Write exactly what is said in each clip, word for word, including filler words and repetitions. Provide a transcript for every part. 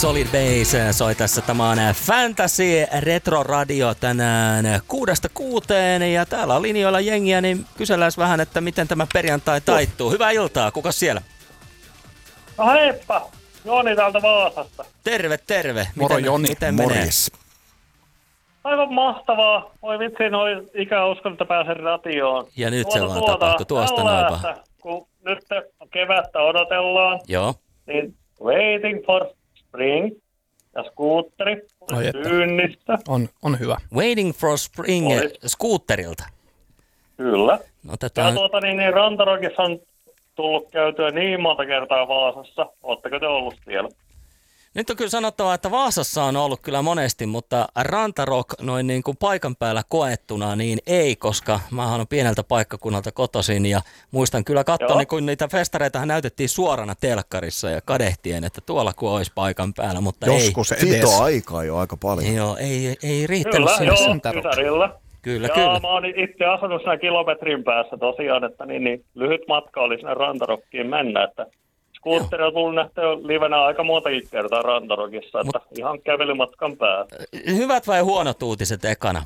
Solid Base soi tässä. Tämä on Fantasy Retro Radio tänään kuudesta kuuteen ja täällä on linjoilla jengiä, niin kysellään vähän, että miten tämä perjantai taittuu. Hyvää iltaa, kukas siellä? No heippa, Joni täältä Vaasasta. Terve, terve. Moro miten, Joni, miten morjes. Aivan mahtavaa. Voi vitsi, noin ikäuskon, että pääsen radioon. Ja nyt tuota, se vaan tuota, tapahtui tuosta noinpa. Kun nyt kevättä odotellaan, Joo. niin Waiting for Spring ja Skuutteri Ai että. tyynnissä. On, on hyvä. Waiting for Spring Olis. Skuutterilta. Kyllä. Otetaan... Ja tuota niin, niin Rantarokissa on tullut käytyä niin monta kertaa Vaasassa. Ootteko te ollut siellä? Nyt on kyllä sanottava, että Vaasassa on ollut kyllä monesti, mutta Rantarock noin niin kuin paikan päällä koettuna, niin ei, koska mä oon pieneltä paikkakunnalta kotoisin ja muistan kyllä katsoni, kun niitä festareita näytettiin suorana telkkarissa ja kadehtien, että tuolla kun olisi paikan päällä, mutta Joskus ei. edes. Siitä on aikaa jo aika paljon. Joo, ei, ei riittänyt Kyllä, sinne joo, Rantarock. Ysärillä. Kyllä, ja kyllä. mä oon itse asunut siinä kilometrin päässä tosiaan, että niin, niin lyhyt matka oli sinne Rantarokkiin mennä, että Skuutteri on tullut nähtyä livenä aika montakin kertaa Rantarokissa, että Mut, ihan kävelymatkan päällä. Hyvät vai huonot uutiset ekana?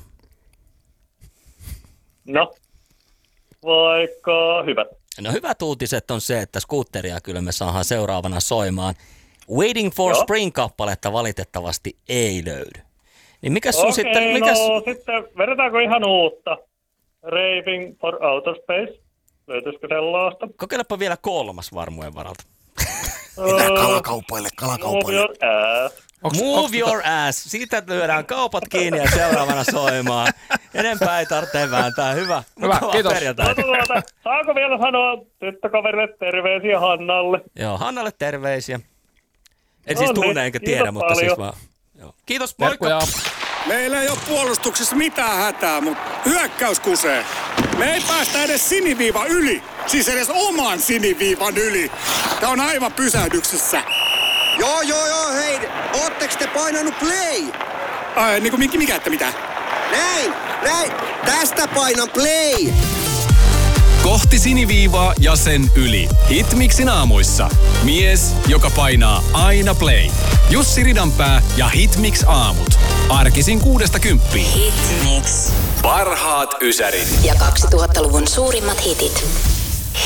No, vaikka hyvät. No hyvät uutiset on se, että Skuutteria kyllä me saadaan seuraavana soimaan. Waiting for Joo. Spring-kappaletta valitettavasti ei löydy. Niin mikäs sun Okei, sitten... Mikäs... no sitten vedetaanko ihan uutta? Raving for Outer Space. Löytyisikö sellaista? Kokeilepa vielä kolmas varmuuden varalta. Mennään kalakaupoille, Move kalakaupoille. your ass. Onks, Move onks your ass. Siitä lyödään kaupat kiinni ja seuraavana soimaan. Enempää ei tarvitse vääntää. Hyvä. Hyvä, Mukavaa kiitos. perjantaita. No, tuota, saako vielä sanoa tyttökaverille terveisiä Hannalle? Joo, Hannalle terveisiä. En No siis niin, tunne enkä tiedä, kiitos mutta siis paljon. vaan... Joo. Kiitos, moikka! Terkkuja. Meillä ei ole puolustuksessa mitään hätää, mutta hyökkäys kusee. Me ei päästä edes siniviiva yli. Siis edes oman siniviivan yli. Tää on aivan pysähdyksessä. Joo, joo, joo, hei, ootteks te painanut play? Ai, niinku mikä, mikä että mitä? Näin, näin, tästä painan play. Kohti siniviivaa ja sen yli. Hitmixin aamuissa. Mies, joka painaa aina play. Jussi Ridanpää ja Hitmix aamut. Arkisin kuudesta kymppiin. Hitmix. Parhaat ysärit. Ja kaksituhattaluvun suurimmat hitit.